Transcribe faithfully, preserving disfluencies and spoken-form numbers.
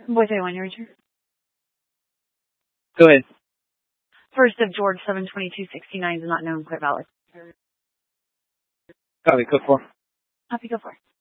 Boy, say when you return. Go ahead. First of George seven twenty two sixty nine is not known. Clear valid. Copy. Code four. Copy. Go for it.